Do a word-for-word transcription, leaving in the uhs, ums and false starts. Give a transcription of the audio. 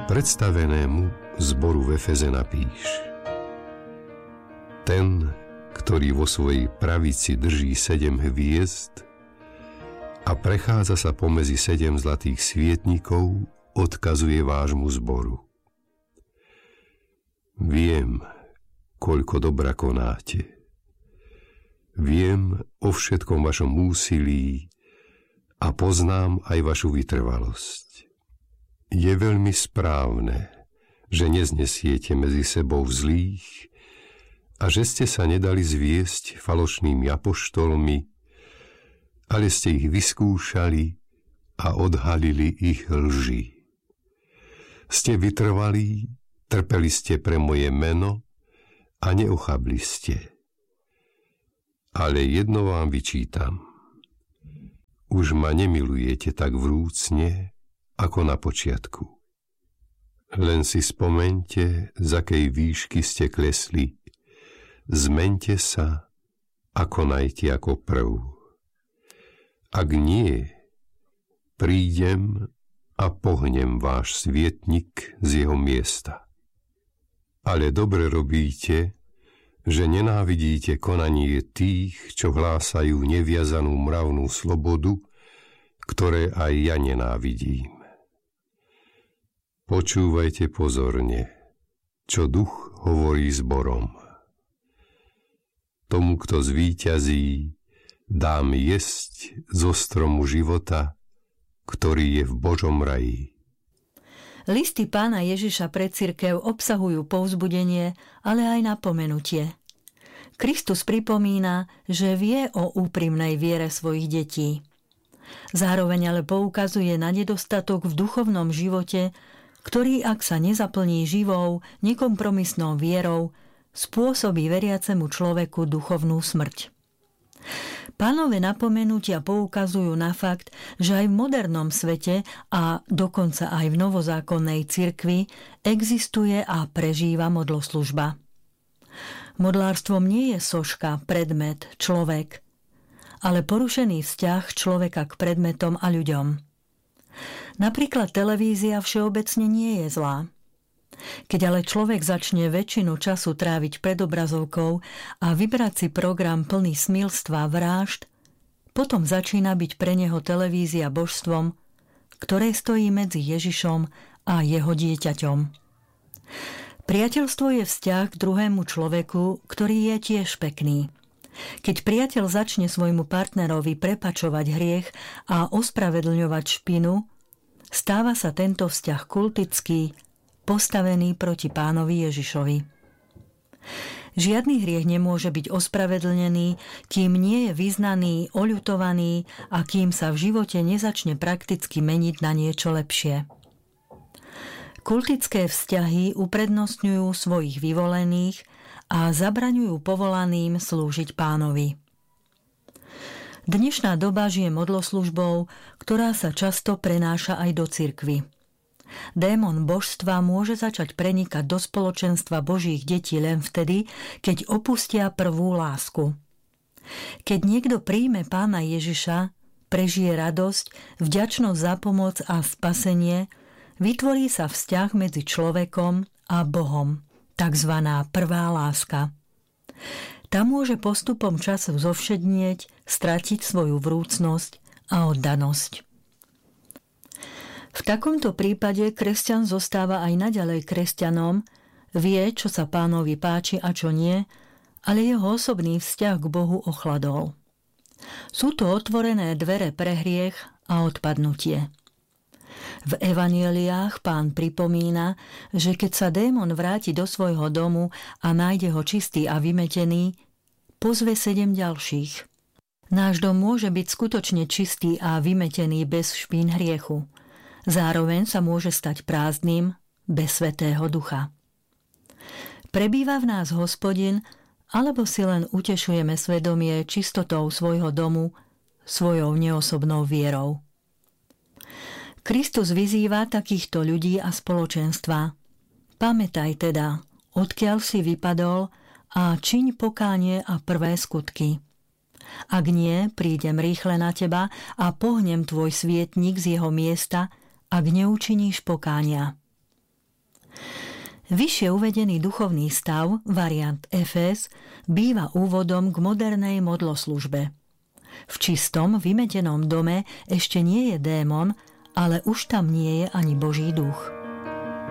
Predstavenému zboru v Efeze napíš: Ten, ktorý vo svojej pravici drží sedem hviezd a prechádza sa pomedzi sedem zlatých svietnikov, odkazuje vášmu zboru: Viem, koľko dobra konáte. Viem o všetkom vašom úsilí a poznám aj vašu vytrvalosť. Je veľmi správne, že neznesiete medzi sebou zlých a že ste sa nedali zviesť falošnými apoštolmi, ale ste ich vyskúšali a odhalili ich lži. Ste vytrvalí, trpeli ste pre moje meno a neochabli ste. Ale jedno vám vyčítam. Už ma nemilujete tak vrúcne, ako na počiatku. Len si spomente, z akej výšky ste klesli. Zmente sa a konajte ako prv. Ak nie, prídem a pohnem váš svietnik z jeho miesta. Ale dobre robíte, že nenávidíte konanie tých, čo hlásajú neviazanú mravnú slobodu, ktoré aj ja nenávidím. Počúvajte pozorne, čo duch hovorí zborom. Tomu, kto zvíťazí, dám jesť zo stromu života, ktorý je v Božom raji. Listy Pána Ježiša pre cirkev obsahujú povzbudenie, ale aj napomenutie. Kristus pripomína, že vie o úprimnej viere svojich detí. Zároveň ale poukazuje na nedostatok v duchovnom živote, ktorý, ak sa nezaplní živou, nekompromisnou vierou, spôsobí veriacemu človeku duchovnú smrť. Pánove napomenutia poukazujú na fakt, že aj v modernom svete a dokonca aj v novozákonnej cirkvi existuje a prežíva modloslužba. Modlárstvom nie je soška, predmet, človek, ale porušený vzťah človeka k predmetom a ľuďom. Napríklad televízia všeobecne nie je zlá. Keď ale človek začne väčšinu času tráviť pred obrazovkou a vybrať si program plný smilstva a vrážd, potom začína byť pre neho televízia božstvom, ktoré stojí medzi Ježišom a jeho dieťaťom. Priateľstvo je vzťah k druhému človeku, ktorý je tiež pekný. Keď priateľ začne svojmu partnerovi prepačovať hriech a ospravedlňovať špinu, stáva sa tento vzťah kultický, postavený proti Pánovi Ježišovi. Žiadny hriech nemôže byť ospravedlnený, kým nie je vyznaný, oľutovaný a kým sa v živote nezačne prakticky meniť na niečo lepšie. Kultické vzťahy uprednostňujú svojich vyvolených a zabraňujú povolaným slúžiť Pánovi. Dnešná doba žije modloslužbou, ktorá sa často prenáša aj do cirkvi. Démon božstva môže začať prenikať do spoločenstva Božích detí len vtedy, keď opustia prvú lásku. Keď niekto príjme Pána Ježiša, prežije radosť, vďačnosť za pomoc a spasenie, vytvorí sa vzťah medzi človekom a Bohom, takzvaná prvá láska. Tá môže postupom času zovšednieť, stratiť svoju vrúcnosť a oddanosť. V takomto prípade kresťan zostáva aj naďalej kresťanom, vie, čo sa Pánovi páči a čo nie, ale jeho osobný vzťah k Bohu ochladol. Sú to otvorené dvere pre hriech a odpadnutie. V evanjeliách Pán pripomína, že keď sa démon vráti do svojho domu a nájde ho čistý a vymetený, pozve sedem ďalších. Náš dom môže byť skutočne čistý a vymetený bez špín hriechu. Zároveň sa môže stať prázdnym bez Svätého Ducha. Prebýva v nás Hospodin, alebo si len utešujeme svedomie čistotou svojho domu, svojou neosobnou vierou. Kristus vyzýva takýchto ľudí a spoločenstva. Pamätaj teda, odkiaľ si vypadol a čiň pokánie a prvé skutky. Ak nie, prídem rýchle na teba a pohnem tvoj svietnik z jeho miesta, ak neučiníš pokánia. Vyššie uvedený duchovný stav, variant Efés, býva úvodom k modernej modloslužbe. V čistom, vymetenom dome ešte nie je démon, ale už tam nie je ani Boží duch.